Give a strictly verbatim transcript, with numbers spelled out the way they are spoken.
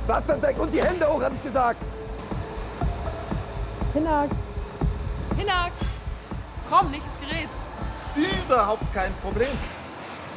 Waffen weg und die Hände hoch, hab ich gesagt! Hinak. Hinak! Komm, nächstes Gerät. Überhaupt kein Problem.